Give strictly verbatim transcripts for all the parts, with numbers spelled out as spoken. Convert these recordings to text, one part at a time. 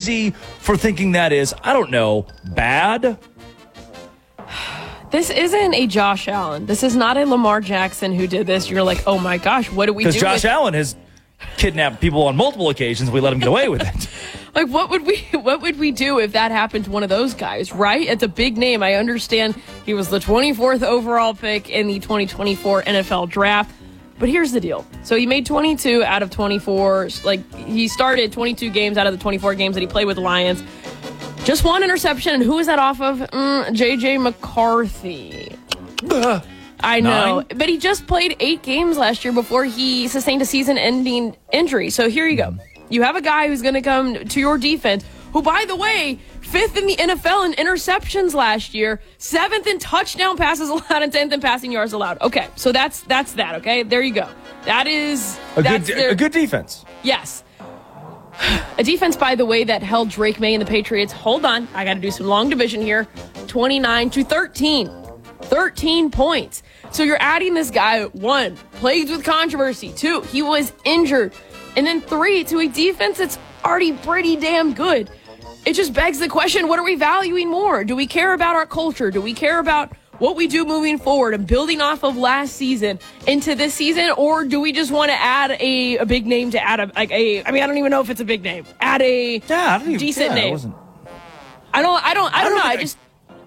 crazy for thinking that is, I don't know, bad? This isn't a Josh Allen. This is not a Lamar Jackson who did this. You're like, oh my gosh, what do we do? Because Josh with- Allen has kidnapped people on multiple occasions. We let him get away with it. Like, what would we what would we do if that happened to one of those guys, right? It's a big name. I understand he was the twenty-fourth overall pick in the twenty twenty-four N F L draft. But here's the deal. So he made twenty-two out of twenty-four. Like, he started twenty-two games out of the twenty-four games that he played with the Lions. Just one interception. And who was that off of? Mm, J J McCarthy. Uh, I know. nine? But he just played eight games last year before he sustained a season-ending injury. So here you go. You have a guy who's going to come to your defense, who, by the way, fifth in the N F L in interceptions last year, seventh in touchdown passes allowed, and tenth in passing yards allowed. Okay, so that's that's that, okay? There you go. That is... A that's good, their, a good defense. Yes. A defense, by the way, that held Drake May and the Patriots. Hold on. I got to do some long division here. twenty-nine to thirteen. thirteen points. So you're adding this guy, one, plagued with controversy. Two, he was injured. And then three, to a defense that's already pretty damn good. It just begs the question, what are we valuing more? Do we care about our culture? Do we care about what we do moving forward and building off of last season into this season? Or do we just want to add a, a big name to add a, like a, I mean, I don't even know if it's a big name. Add a yeah, I don't even, decent yeah, name. Wasn't... I don't, I don't, I don't, I don't know. I just...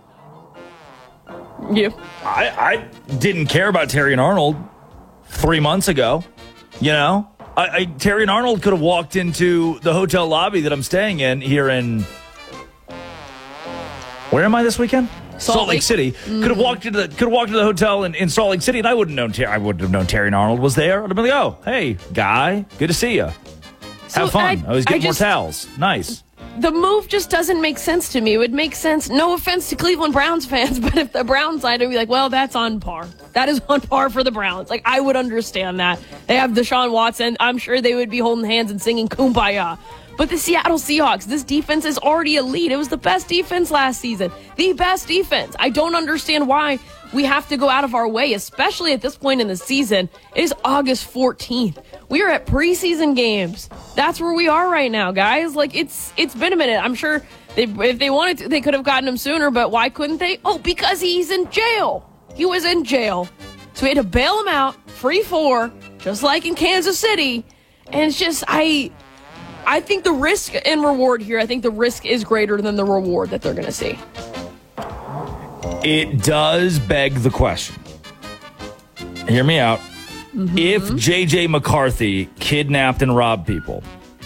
Yeah. I, I didn't care about Terry and Arnold three months ago. You know, I, I Terry and Arnold could have walked into the hotel lobby that I'm staying in here in. Where am I this weekend? Salt, Salt Lake, Lake City. Mm. Could have walked into the could have walked into the hotel in, in Salt Lake City, and I wouldn't known Ter- I wouldn't have known Terry and Arnold was there. I'd have been like, oh, hey, guy, good to see you. So Have fun. I, I was getting I just, more towels. Nice. The move just doesn't make sense to me. It would make sense. No offense to Cleveland Browns fans, but if the Browns side would be like, well, that's on par. That is on par for the Browns. Like, I would understand that. They have Deshaun Watson. I'm sure they would be holding hands and singing Kumbaya. But the Seattle Seahawks, this defense is already elite. It was the best defense last season. The best defense. I don't understand why we have to go out of our way, especially at this point in the season. It is August fourteenth. We are at preseason games. That's where we are right now, guys. Like, it's it's been a minute. I'm sure they, if they wanted to, they could have gotten him sooner, but why couldn't they? Oh, because he's in jail. He was in jail. So we had to bail him out, free four, just like in Kansas City. And it's just, I... I think the risk and reward here, I think the risk is greater than the reward that they're going to see. It does beg the question. Hear me out. Mm-hmm. If J J McCarthy kidnapped and robbed people,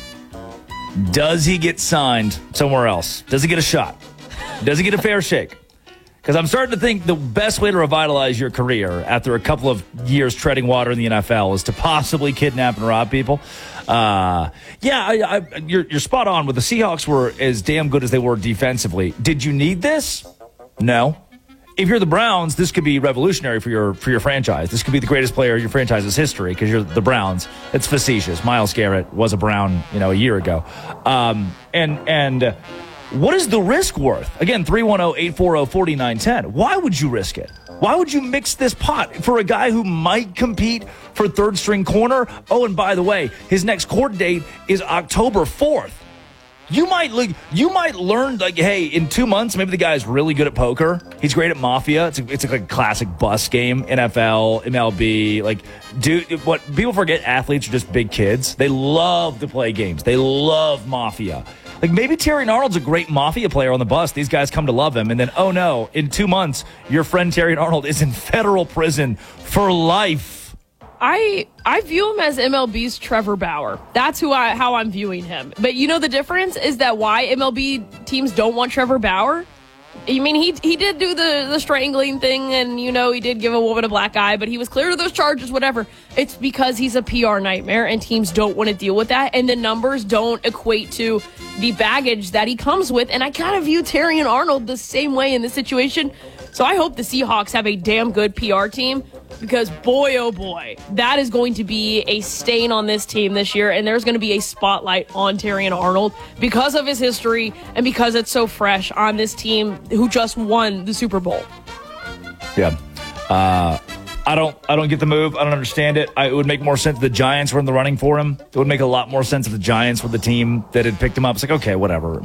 does he get signed somewhere else? Does he get a shot? Does he get a fair shake? Because I'm starting to think the best way to revitalize your career after a couple of years treading water in the N F L is to possibly kidnap and rob people. Uh, yeah, I, I, you're, you're spot on. With the Seahawks were as damn good as they were defensively. Did you need this? No. If you're the Browns, this could be revolutionary for your for your franchise. This could be the greatest player in your franchise's history because you're the Browns. It's facetious. Myles Garrett was a Brown, you know, a year ago. Um, and and what is the risk worth? Again, three one zero, eight four zero, four nine one zero. Why would you risk it? Why would you mix this pot for a guy who might compete for third string corner? Oh, and by the way, his next court date is October fourth. You might look, you might learn, like, hey, in two months, maybe the guy's really good at poker. He's great at Mafia. It's a, it's like a classic bus game, N F L, M L B. Like, dude, what people forget, athletes are just big kids. They love to play games. They love Mafia. Like, maybe Terry Arnold's a great Mafia player on the bus. These guys come to love him. And then, oh no, in two months, your friend Terry Arnold is in federal prison for life. I I view him as M L B's Trevor Bauer. That's who I how I'm viewing him. But you know the difference is that why M L B teams don't want Trevor Bauer? I mean, he he did do the, the strangling thing, and, you know, he did give a woman a black eye, but he was clear of those charges, whatever. It's because he's a P R nightmare, and teams don't want to deal with that, and the numbers don't equate to the baggage that he comes with. And I kind of view Terry and Arnold the same way in this situation. So I hope the Seahawks have a damn good P R team, because boy, oh boy, that is going to be a stain on this team this year, and there's going to be a spotlight on Terry and Arnold because of his history and because it's so fresh on this team who just won the Super Bowl. Yeah. Uh, I don't I don't get the move. I don't understand it. I, it would make more sense if the Giants were in the running for him. It would make a lot more sense if the Giants were the team that had picked him up. It's like, okay, whatever.